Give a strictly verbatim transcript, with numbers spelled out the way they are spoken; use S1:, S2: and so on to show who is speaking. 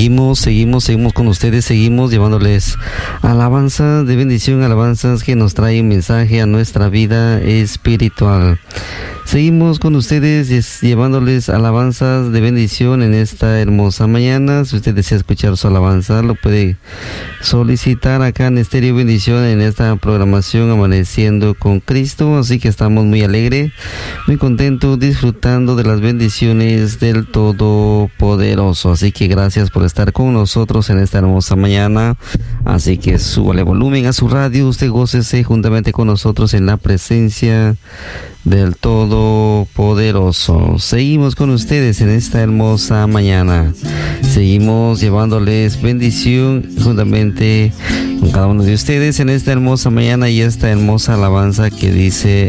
S1: Seguimos, seguimos, seguimos con ustedes, seguimos llevándoles alabanzas de bendición, alabanzas que nos traen mensaje a nuestra vida espiritual. Seguimos con ustedes llevándoles alabanzas de bendición en esta hermosa mañana. Si usted desea escuchar su alabanza, lo puede solicitar acá en Estéreo Bendición en esta programación Amaneciendo con Cristo. Así que estamos muy alegres, muy contentos, disfrutando de las bendiciones del Todopoderoso. Así que gracias por estar con nosotros en esta hermosa mañana. Así que súbale volumen a su radio, usted gócese juntamente con nosotros en la presencia del Todopoderoso. Seguimos con ustedes en esta hermosa mañana. Seguimos llevándoles bendición juntamente con cada uno de ustedes en esta hermosa mañana y esta hermosa alabanza que dice